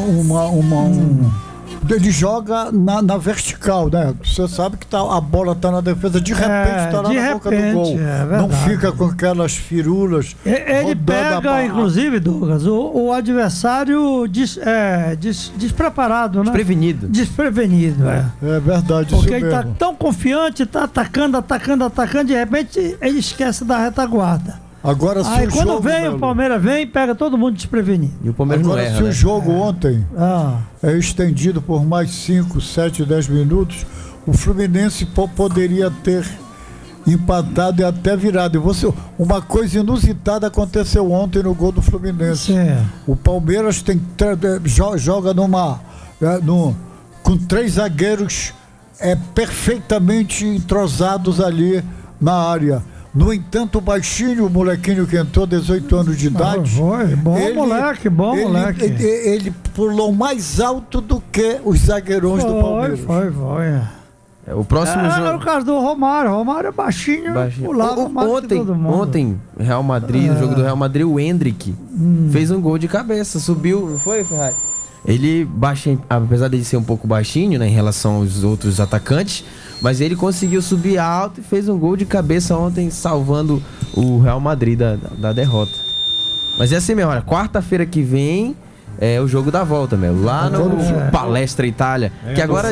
Ele joga na vertical, né? Você sabe que a bola tá na defesa, de repente tá lá na boca do gol. Não fica com aquelas firulas. Ele pega, inclusive, Douglas, o adversário despreparado, né? Desprevenido, É verdade, porque isso ele mesmo. tá tão confiante, tá atacando, de repente ele esquece da retaguarda. Agora, se aí o quando jogo, o Palmeiras vem, pega todo mundo desprevenido. E o Palmeiras agora, não erra, se né? o jogo ontem é estendido por mais 5, 7, 10 minutos, o Fluminense poderia ter empatado e até virado. E uma coisa inusitada aconteceu ontem no gol do Fluminense. O Palmeiras joga com 3 zagueiros perfeitamente entrosados ali na área. No entanto, o baixinho, o molequinho que entrou, 18 anos de idade. Bom moleque. Ele pulou mais alto do que os zagueirões do Palmeiras. Foi. O próximo jogo. Era o caso do Romário. Romário é baixinho. Pulava mais que todo mundo. Ontem, Real Madrid, no jogo do Real Madrid, o Endrick fez um gol de cabeça. Subiu, não foi, Ferrari? Ele, apesar de ser um pouco baixinho, né, em relação aos outros atacantes, mas ele conseguiu subir alto e fez um gol de cabeça ontem, salvando o Real Madrid da derrota. Mas é assim mesmo, olha, quarta-feira que vem é o jogo da volta, meu, lá no Palestra Itália, que agora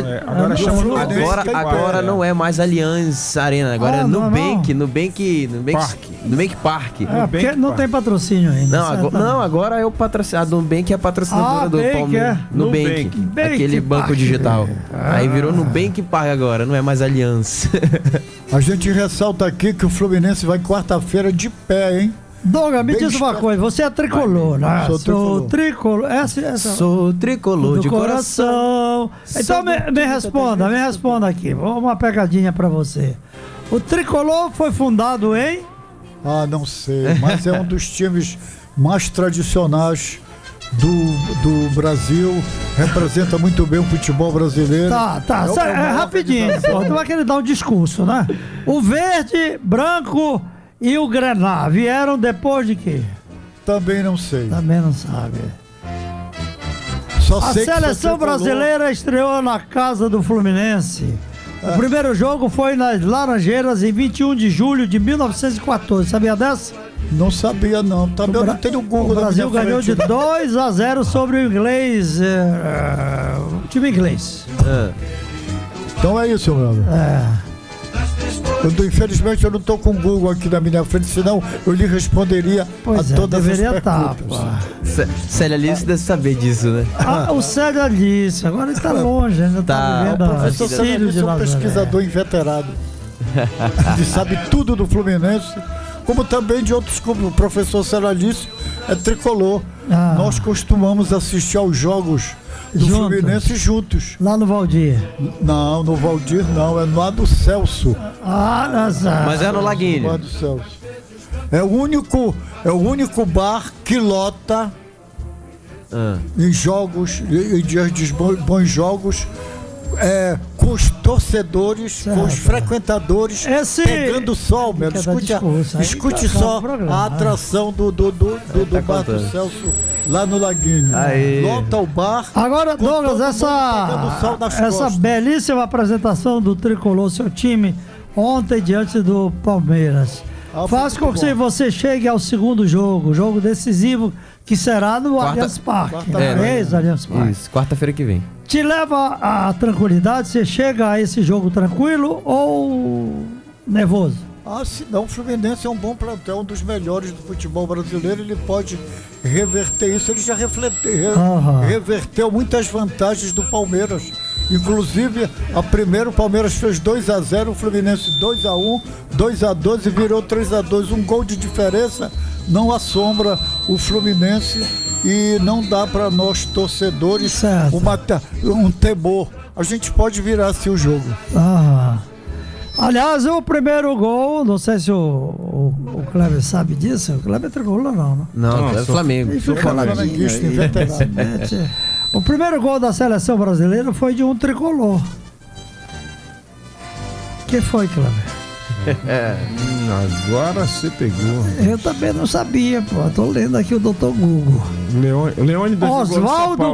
não é mais Allianz Arena, agora é Nubank Park. Porque não tem patrocínio ainda. Agora é o patrocinador. A Nubank é a patrocinadora do Palmeiras. Nubank, aquele banco digital. Aí virou Nubank Park agora, não é mais Allianz. A gente ressalta aqui que o Fluminense vai quarta-feira de pé, hein? Douglas, me diz uma coisa, você é tricolor, né? Sou tricolor. Sou tricolor de coração. Então me responda aqui. Uma pegadinha pra você. O tricolor foi fundado em? Não sei, mas é um dos times mais tradicionais do Brasil, representa muito bem o futebol brasileiro. Rapidinho, tu vai querer dar um discurso, né? O verde, branco e o Grená vieram depois de quê? Também não sei. Também não sabe. A seleção brasileira estreou na casa do Fluminense. O primeiro jogo foi nas Laranjeiras em 21 de julho de 1914. Sabia dessa? Não sabia, não. Também eu não tenho Google. O Brasil ganhou de 2-0 sobre o inglês. O time inglês. Então é isso, meu amigo. Infelizmente eu não estou com o Google aqui na minha frente, senão eu lhe responderia a todas as perguntas. Célio Alice deve saber disso, né? O Célio Alice, agora ele está longe, ainda está vivendo. O professor Célio Alice é um pesquisador inveterado. Ele sabe tudo do Fluminense, como também de outros clubes. O professor Célio Alice é tricolor. Nós costumamos assistir aos jogos do Fluminense juntos. Lá no Valdir? Não, no Valdir não, é no lado do Celso. Mas é no Laguinho. No lado do Celso. É o único bar que lota em jogos, em dias de bons jogos, com os torcedores, com os frequentadores, pegando sol, meu. Escute só a atração do bar do Celso lá no Laguinho. Lota o bar. Agora, Douglas, essa belíssima apresentação do tricolor, seu time, ontem diante do Palmeiras, faz com que você chegue ao segundo jogo decisivo, que será no Allianz Parque. Allianz Parque. Isso, quarta-feira que vem. Te leva à tranquilidade? Você chega a esse jogo tranquilo ou nervoso? Se não, o Fluminense é um bom plantel, um dos melhores do futebol brasileiro. Ele pode reverter isso. Ele já reverteu muitas vantagens do Palmeiras. Inclusive, a primeira o Palmeiras fez 2-0, o Fluminense 2-1, 2-2 e virou 3-2. Um gol de diferença não assombra o Fluminense e não dá para nós torcedores um temor. A gente pode virar assim o jogo. Aliás, o primeiro gol, não sei se o Kleber sabe disso. O Kleber é tricolor, não, né? Não, é Flamengo. Sou flamenguista, inveterado. O primeiro gol da seleção brasileira foi de um tricolor. Que foi, Kleber? Agora você pegou. Eu também não sabia, pô. Tô lendo aqui o Dr. Google. Leone Oswaldo